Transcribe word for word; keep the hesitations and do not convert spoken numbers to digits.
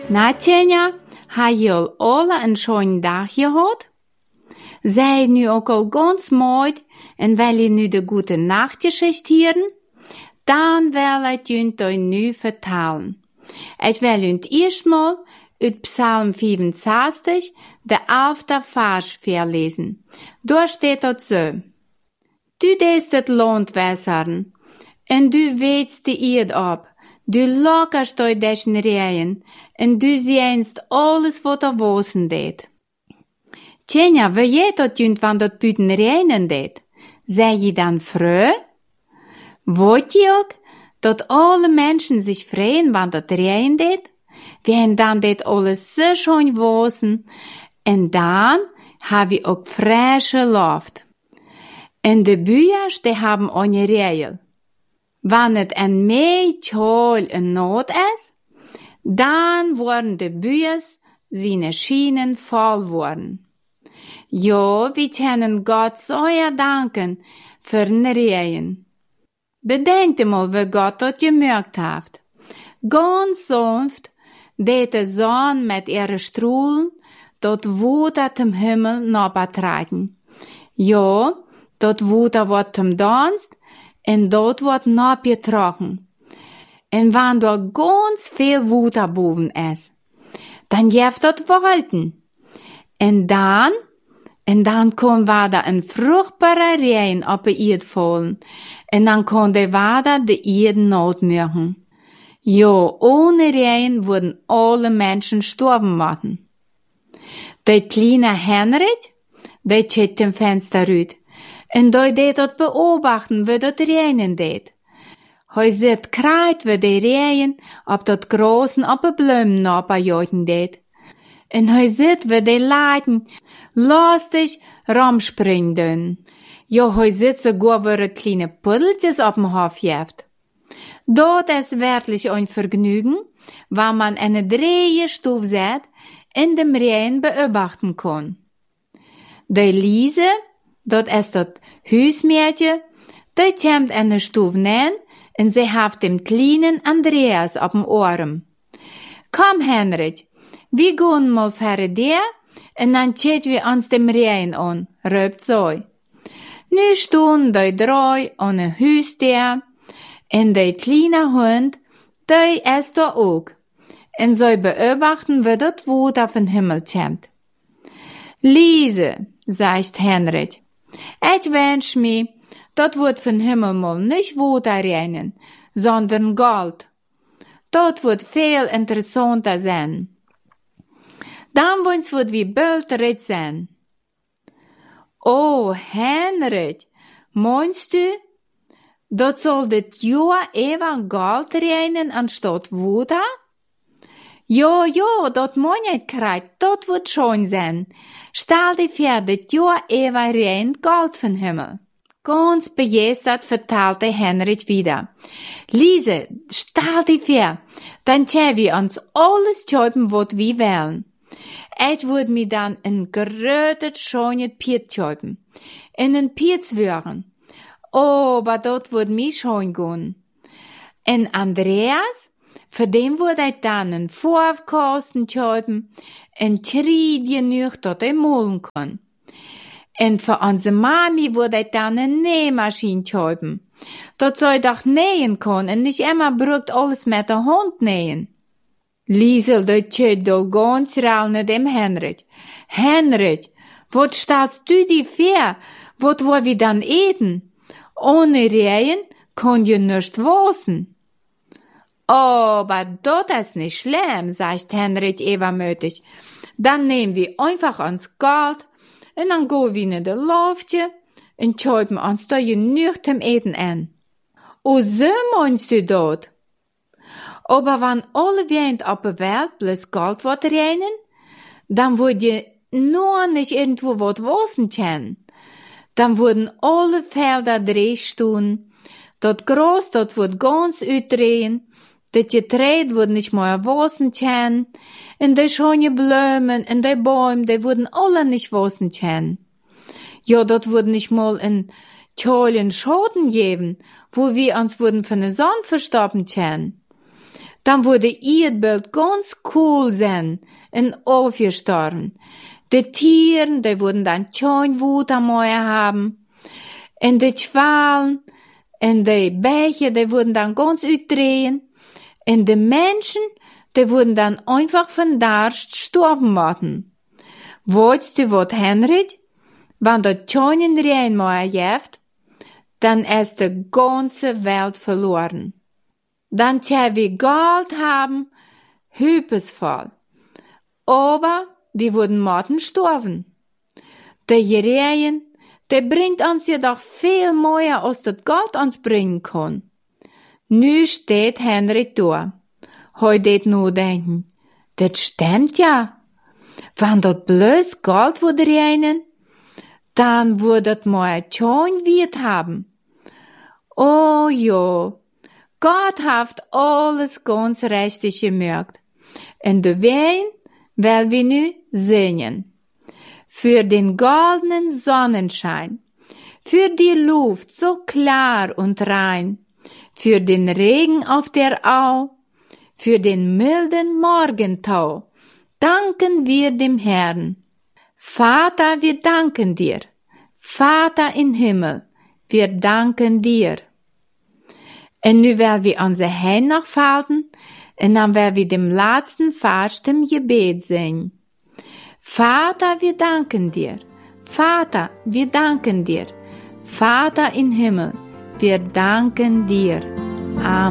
Na, Tjena, ha je al alle een schönen dag gehad? Zij nu ook al ganz mooi en wil je nu de gute Nachtgeschichte hören? Dan wil ik junt euch nu vertellen. Ich will junt erstmal uit Psalm vierenzestig, de elfte Vers verlesen. Daar steht dat zo. Du deest het land wässern, en du weetst de eerd op. Du lockerst euch dessen Regen, en du zienst alles wat er wassen deed. Tjena, wie je dat junt van dat buiten regenen deed? Sei je dan vreu? Weet je ook dat alle mensen zich freuen, want het regenen deed? Wir dan deed alles so schön wassen, en dan haben wir ook frische Luft. En de Bücher, die haben eine Regel. Wenn het een meetjol en nood is, dan worden de Bücher seine Schienen voll worden. Ja, wir können Gott sehr danken für den Regen. Bedenkt mal, wie Gott das gemerkt hat. Ganz sanft deed de Sonne mit ihren Strahlen dat Water zum Himmel nabetragen. Ja, dat Water wordt zum Danst en dat wordt nabetragen. En wenn da ganz viel Water boven is, dan jeft dat walten. En dan, en dan kon wieder een vruchtbare Regen op de Erde vallen. En dan kon de wieder de Erde nat machen. Ja, ohne Regen würden alle Menschen sterben worden. Der kleine Henrik, der schaut dem Fenster uit, en der deed dat beobachten, wie dat regnen deed. Hij zit kraait wie de Regen op dat großen op de bloemen nabejagen deed. En hij zit wie de Leuten lastig rumspringen. Ja, hij zit sogar wie het kleine Puddeltjes op dem Hof heeft. Dat is wirklich ein Vergnügen, wenn man eine Drehstufe sieht, in dem Regen beobachten kann. Die Lise, dat is dat Huismädchen, die kommt eine Stufe nein, und sie hat dem kleinen Andreas auf dem Arm. Komm, Henrik, wir gehen mal für dir, und dann schauen wir uns dem Regen an, ruft sie. Nu stehen die drei an een Huisdeur, en de kleine Hund, die ist da auch. En zij beobachten, wie dat Water von Himmel kommt. Lise, sagt Henrik, ich wünsch mir, dat wird von Himmel mal nicht Water regnen, sondern Gold. Dat wird viel interessanter sein. Dann wünsch wird wie bald red sein. Oh, Henrik, meinst du, dat soll dit Jahr ever Gold regnen anstatt Water? Ja, ja, dat mein ich grad, dat wird schon sein. Stell dir vor, dit Jahr ever regnet Gold vom Himmel. Ganz begeistert verteilte Henrik wieder. Lise, stell dir vor, dann können wir uns alles kaufen, was wir wollen. Ich würde mir dann ein gerötet, schönes Piet kaufen. In ein Piet würden. Oh, aber dort würde mich schon gehen. Und Andreas, für den würde ich dann einen Vorkasten kaufen, ein Triedje noch, dat er malen kann. Und für unsere Mami würde ich dann eine Nähmaschine kaufen, dat soll doch nähen kann und nicht immer braucht alles mit der Hand nähen. Liesel, dat schaut doch ganz raal nach dem Henrik. Henrik, wat stellst du dir vor? Wat wollen wir dann eten? Ohne Regen kann je nicht wassen. Oh, aber das ist nicht schlimm, sagt Henrik übermütig. Dann nehmen wir einfach uns Gold und dann gehen wir in der Luftje und schreiben uns da genug zum Eten an. Oh, so meinst du das? Aber wenn alle Wind auf der Welt bloß Gold wird regnen, dann würde je nur nicht irgendwo was wassen können. Dann würden alle Felder drehstehen, dat Gras, dat wird ganz uitdrehen, dat Getreide wird nicht mehr wassen können, und die schöne Blumen und die Bäume, die würden alle nicht wassen können. Ja, dat wird nicht mal ein tollen Schaden geben, wo wir uns würden von der Sonne verstoppen können. dann würde ihr Bild ganz cool sein und aufgestorben. Die Tiere, die würden dann schön Wut am Meer haben. Und die Schwalen und die Bäche, die würden dann ganz uitdrehen. Und die Menschen, die würden dann einfach von Durst sterben werden. Weißt du was, Henrik? Wenn der schön in Rheinmeier jäft, dann ist die ganze Welt verloren. Dann tja wir Gold haben, hübes voll. Aber wir würden morgen sterben. Der Jereien, der bringt uns jedoch viel mehr, als das Gold uns bringen kann. Nu steht Henrik da. Heute nur denken, das stimmt ja. Wenn das bloß Gold würde reinen, dann würde das mal schon Wert haben. Oh ja, Gott hat alles ganz richtig gemacht. Und deswegen will wir nu singen. Für den goldenen Sonnenschein, für die Luft so klar und rein, für den Regen auf der Au, für den milden Morgentau, danken wir dem Herrn. Vater, wir danken dir. Vater im Himmel, wir danken dir. Und nu werden wir unsere Hände noch falten, und dann werden wir dem letzten Vers dem Gebet singen. Vater, wir danken dir. Vater, wir danken dir. Vater im Himmel, wir danken dir. Amen.